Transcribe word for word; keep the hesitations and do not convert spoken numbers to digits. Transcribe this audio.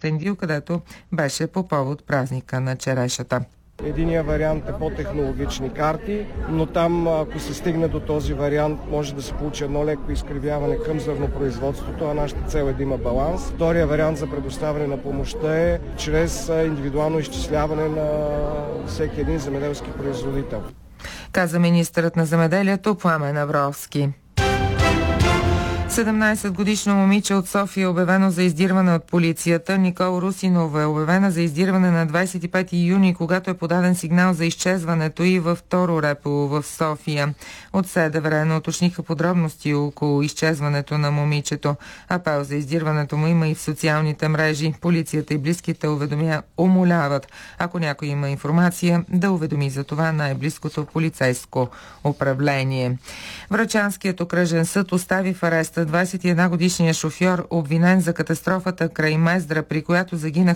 Кюстендил, където беше по повод празника на черешата. Единия вариант е по-технологични карти, но там, ако се стигне до този вариант, може да се получи едно леко изкривяване към зърнопроизводството, а нашата цел е да има баланс. Втория вариант за предоставяне на помощта е чрез индивидуално изчисляване на всеки един земеделски производител. Каза министърът на земеделието Пламен Авровски. седемнайсетгодишно момиче от София е обявено за издирване от полицията. Никол Русинова е обявена за издирване на двайсет и пети юни, когато е подаден сигнал за изчезването и във второ РЕПО в София. От СДВР не уточниха подробности около изчезването на момичето. Апел за издирването му има и в социалните мрежи. Полицията и близките уведомя, умоляват, ако някой има информация, да уведоми за това най-близкото полицейско управление. Врачанският окръжен съд остави в ареста двайсет и една годишния шофьор, обвинен за катастрофата край Мездра, при която загинах